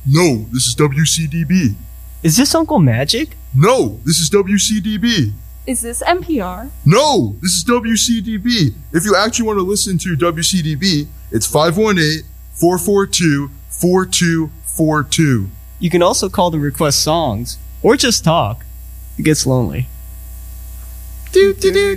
No, this is WCDB. Is this Uncle Magic? No, this is WCDB. Is this NPR? No, this is WCDB. If you actually want to listen to WCDB, it's 518-442-4242. You can also call to request songs, or just talk. It gets lonely.